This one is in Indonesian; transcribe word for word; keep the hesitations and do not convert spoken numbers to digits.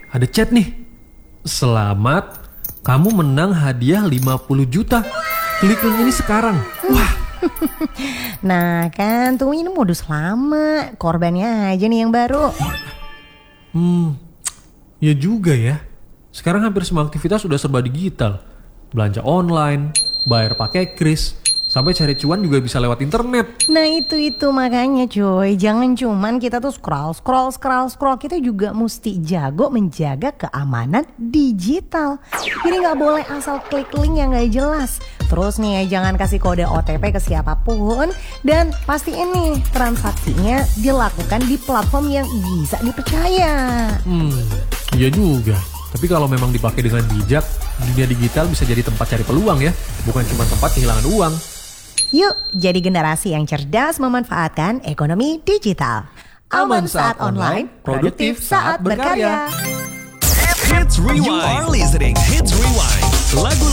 ada chat nih. Selamat, kamu menang hadiah lima puluh juta. Klik link ini sekarang. Wah. Nah kan, tunggu ini modus lama. Korbannya aja nih yang baru. Hmm, ya juga ya. Sekarang hampir semua aktivitas sudah serba digital. Belanja online, bayar pakai kris, sampai cari cuan juga bisa lewat internet. Nah itu-itu makanya cuy, jangan cuman kita tuh scroll, scroll, scroll, scroll. Kita juga mesti jago menjaga keamanan digital. Jadi gak boleh asal klik link yang gak jelas. Terus nih jangan kasih kode O T P ke siapapun. Dan pastiin nih transaksinya dilakukan di platform yang bisa dipercaya. Hmm, iya juga. Tapi kalau memang dipakai dengan bijak, dunia digital bisa jadi tempat cari peluang ya. Bukan cuma tempat kehilangan uang. Yuk, jadi generasi yang cerdas memanfaatkan ekonomi digital. Aman saat online, produktif saat berkarya. Hits Rewind. You are listening Hits Rewind. Lagu